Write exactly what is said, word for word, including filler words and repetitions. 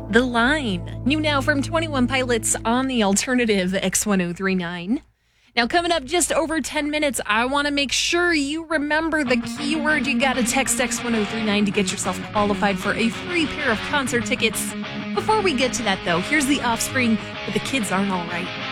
The Line. New now from twenty one Pilots on the alternative X ten thirty-nine. Now, coming up just over ten minutes, I want to make sure you remember the keyword. You got to text X ten thirty-nine to get yourself qualified for a free pair of concert tickets. Before we get to that, though, here's The Offspring with The Kids Aren't All Right.